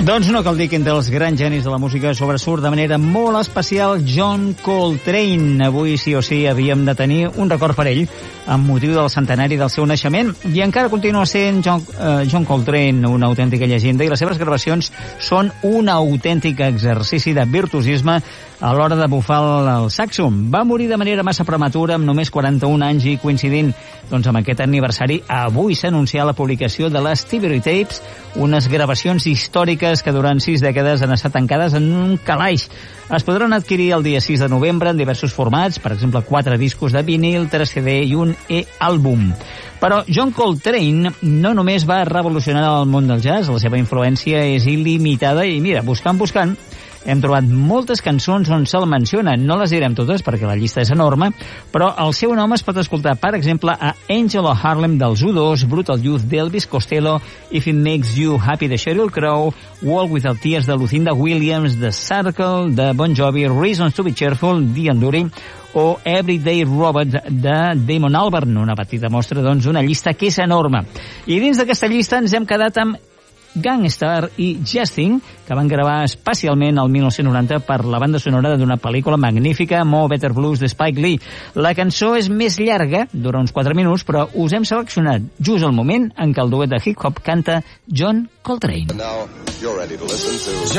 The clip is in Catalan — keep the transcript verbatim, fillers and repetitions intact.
Doncs no cal dir que entre els grans genis de la música sobresurt de manera molt especial John Coltrane. Avui sí o sí havíem de tenir un record per ell amb motiu del centenari del seu naixement, i encara continua sent John, uh, John Coltrane una autèntica llegenda, i les seves gravacions són un autèntic exercici de virtuosisme a l'hora de bufar el, el saxo. Va morir de manera massa prematura amb només quaranta-un anys, i coincidint doncs, amb aquest aniversari, avui s'ha anunciat la publicació de les Stevie Tapes, unes gravacions històriques que durant sis dècades han estat tancades en un calaix. Es podran adquirir el dia sis de novembre en diversos formats, per exemple, quatre discos de vinil, tres C D i un e-àlbum. Però John Coltrane no només va revolucionar el món del jazz, la seva influència és il·limitada, i mira, buscant, buscant, hem trobat moltes cançons on se'l menciona. No les direm totes perquè la llista és enorme, però el seu nom es pot escoltar, per exemple, a Angel of Harlem dels U dos, Brutal Youth d'Elvis Costello, If It Makes You Happy de Sheryl Crow, Walk Without Tears de Lucinda Williams, The Circle de Bon Jovi, Reasons to Be Cheerful d'Ian Dury, o Everyday Robot de Damon Albarn. Una petita mostra, doncs, una llista que és enorme. I dins d'aquesta llista ens hem quedat amb Gangstar i Justin, que van gravar especialment el mil nou-cents noranta per la banda sonora d'una pel·lícula magnífica, Mo Better Blues, de Spike Lee. La cançó és més llarga, dura uns quatre minuts, però us hem seleccionat just el moment en què el duet de hip-hop canta John Coltrane.